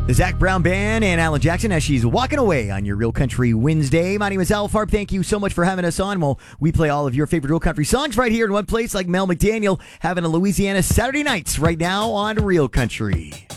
The Zach Brown Band and Alan Jackson as she's walking away on your Real Country Wednesday. My name is Al Farb. Thank you so much for having us on. Well, we play all of your favorite Real Country songs right here in one place, like Mel McDaniel having a Louisiana Saturday nights right now on Real Country.